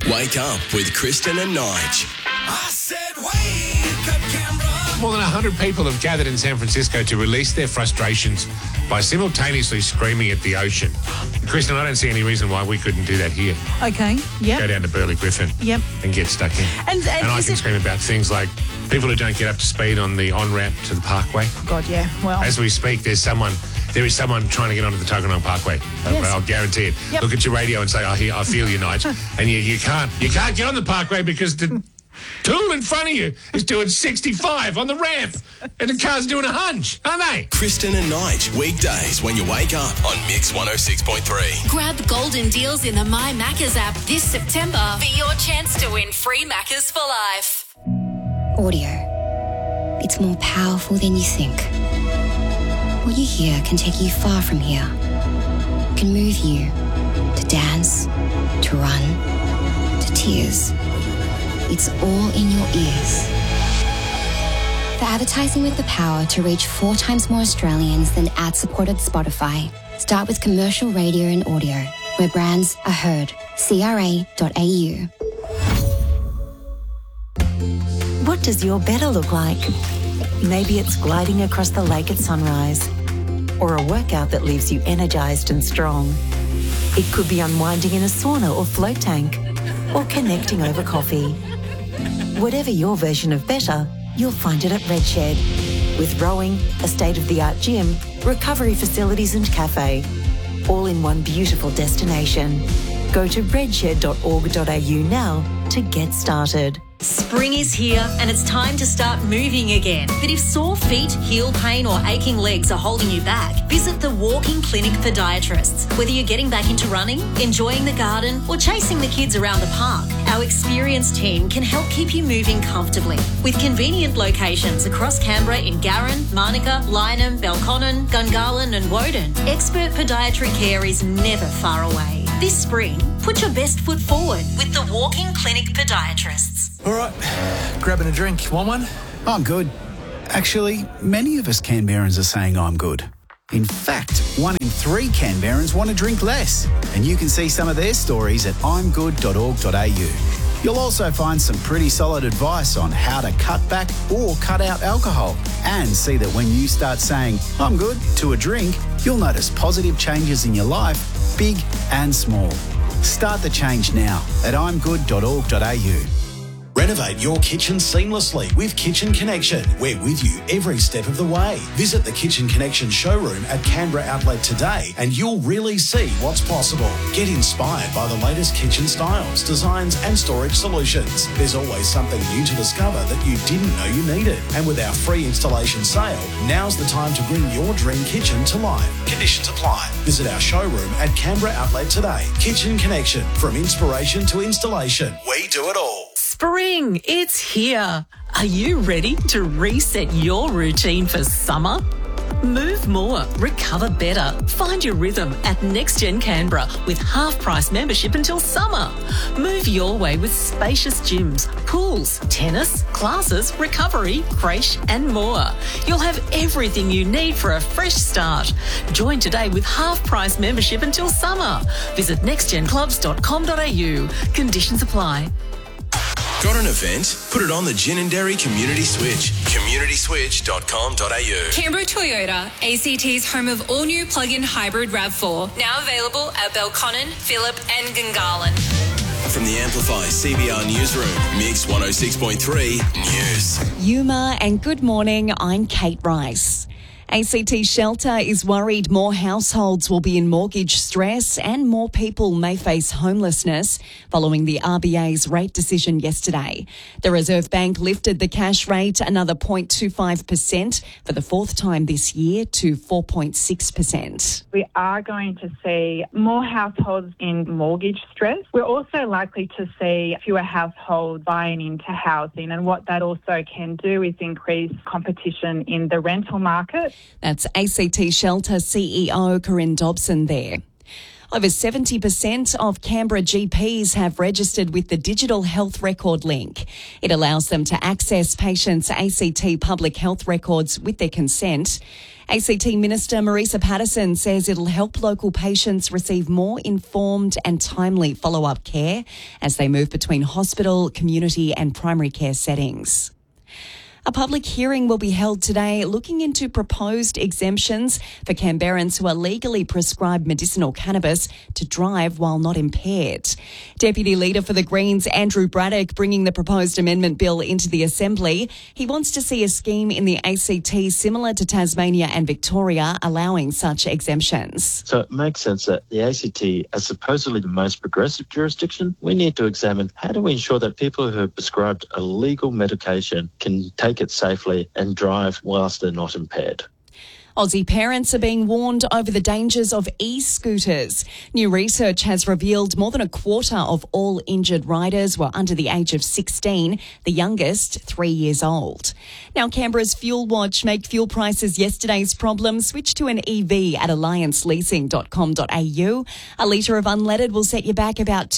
Wake up with Kristen and Nige. I said wake up, Canberra. More than 100 people have gathered in San Francisco to release their frustrations by simultaneously screaming at the ocean. Kristen, I don't see any reason why we couldn't do that here. Okay, yep. Go down to Burley Griffin and get stuck in. And I can scream about things like people who don't get up to speed on the on-ramp to the Parkway. God, yeah, well. As we speak, there is someone trying to get onto the Tuggeranong Parkway. Yes. I'll guarantee it. Yep. Look at your radio and say, I feel you, Nige. And you can't get on the Parkway because the tool in front of you is doing 65 on the ramp and the car's doing a hunch, aren't they? Kristen and Nige, weekdays when you wake up on Mix 106.3. Grab golden deals in the My Maccas app this September for your chance to win free Maccas for life. Audio. It's more powerful than you think. What you hear can take you far from here. It can move you to dance, to run, to tears. It's all in your ears. For advertising with the power to reach 4 times more Australians than ad-supported Spotify, start with commercial radio and audio, where brands are heard. CRA.au. What does your better look like? Maybe it's gliding across the lake at sunrise, or a workout that leaves you energised and strong. It could be unwinding in a sauna or float tank, or connecting over coffee. Whatever your version of better, you'll find it at Redshed. With rowing, a state-of-the-art gym, recovery facilities and cafe, all in one beautiful destination. Go to redshed.org.au now to get started. Spring is here and it's time to start moving again. But if sore feet, heel pain or aching legs are holding you back, visit the Walking Clinic Podiatrists. Whether you're getting back into running, enjoying the garden or chasing the kids around the park, our experienced team can help keep you moving comfortably. With convenient locations across Canberra in Garran, Manuka, Lynham, Belconnen, Gungahlin and Woden, expert podiatry care is never far away. This spring, put your best foot forward with the Walking Clinic Podiatrists. All right, grabbing a drink. Want one? I'm good. Actually, many of us Canberrans are saying I'm good. In fact, 1 in 3 Canberrans want to drink less. And you can see some of their stories at imgood.org.au. You'll also find some pretty solid advice on how to cut back or cut out alcohol. And see that when you start saying, I'm good, to a drink, you'll notice positive changes in your life, big and small. Start the change now at imgood.org.au. Renovate your kitchen seamlessly with Kitchen Connection. We're with you every step of the way. Visit the Kitchen Connection showroom at Canberra Outlet today and you'll really see what's possible. Get inspired by the latest kitchen styles, designs and storage solutions. There's always something new to discover that you didn't know you needed. And with our free installation sale, now's the time to bring your dream kitchen to life. Conditions apply. Visit our showroom at Canberra Outlet today. Kitchen Connection. From inspiration to installation, we do it all. Spring, it's here. Are you ready to reset your routine for summer? Move more, recover better. Find your rhythm at NextGen Canberra with half-price membership until summer. Move your way with spacious gyms, pools, tennis, classes, recovery, creche and more. You'll have everything you need for a fresh start. Join today with half-price membership until summer. Visit nextgenclubs.com.au. Conditions apply. Got an event? Put it on the Ginninderry Community Switch. communityswitch.com.au. Canberra Toyota, ACT's home of all-new plug-in hybrid RAV4, now available at Belconnen, Phillip and Gungahlin. From the Amplify CBR Newsroom, Mix 106.3 News. Yuma and good morning, I'm Kate Rice. ACT Shelter is worried more households will be in mortgage stress and more people may face homelessness following the RBA's rate decision yesterday. The Reserve Bank lifted the cash rate another 0.25% for the 4th time this year to 4.6%. We are going to see more households in mortgage stress. We're also likely to see fewer households buying into housing, and what that also can do is increase competition in the rental market. That's ACT Shelter CEO Corinne Dobson there. Over 70% of Canberra GPs have registered with the Digital Health Record link. It allows them to access patients' ACT public health records with their consent. ACT Minister Marisa Patterson says it'll help local patients receive more informed and timely follow-up care as they move between hospital, community and primary care settings. A public hearing will be held today looking into proposed exemptions for Canberrans who are legally prescribed medicinal cannabis to drive while not impaired. Deputy Leader for the Greens, Andrew Braddock, bringing the proposed amendment bill into the Assembly. He wants to see a scheme in the ACT similar to Tasmania and Victoria allowing such exemptions. So it makes sense that the ACT, as supposedly the most progressive jurisdiction, we need to examine how do we ensure that people who are prescribed a legal medication can take it safely and drive whilst they're not impaired. Aussie parents are being warned over the dangers of e-scooters. New research has revealed more than a quarter of all injured riders were under the age of 16, the youngest 3 years old. Now, Canberra's Fuel Watch make fuel prices yesterday's problem switch to an EV at allianceleasing.com.au. A litre of unleaded will set you back about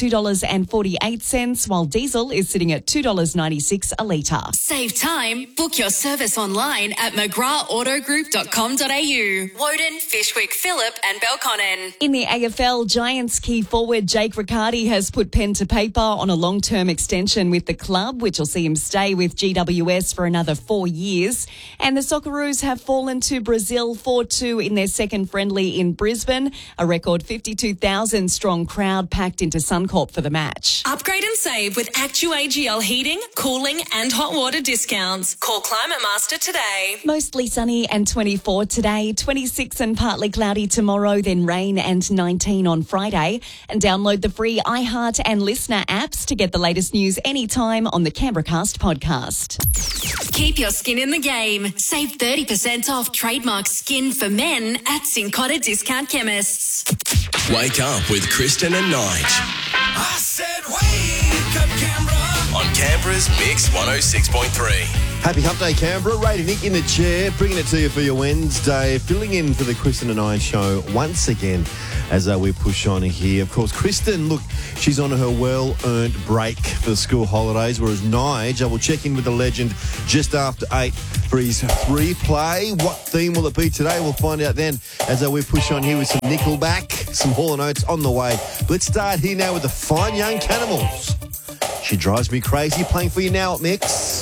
$2.48, while diesel is sitting at $2.96 a litre. Save time. Book your service online at mcgraaughtogroup.com.au. Woden, Fishwick, Phillip and Belconnen. In the AFL, Giants key forward Jake Riccardi has put pen to paper on a long-term extension with the club, which will see him stay with GWS for another 4 years. And the Socceroos have fallen to Brazil 4-2 in their second friendly in Brisbane. A record 52,000-strong crowd packed into Suncorp for the match. Upgrade and save with ActuAGL heating, cooling and hot water discounts. Call Climate Master today. Mostly sunny and 24 today, 26 and partly cloudy tomorrow, then rain and 19 on Friday. And download the free iHeart and Listener apps to get the latest news anytime on the Canberracast podcast. Keep your skin in the game. Save 30% off trademark skin for men at Cincotta Discount Chemists. Wake up with Kristen and Nige I said wake up, Canberra. on Canberra's Mix 106.3. Happy Hump Day, Canberra. Ray to Nick in the chair, bringing it to you for your Wednesday, filling in for the Kristen and I show once again as we push on here. Of course, Kristen, look, she's on her well-earned break for the school holidays, whereas Nige, will check in with the legend just after 8 for his replay. What theme will it be today? We'll find out then as we push on here with some Nickelback, some Hall & Oates on the way. Let's start here now with the Fine Young Cannibals. She drives me crazy, playing for you now at Mix.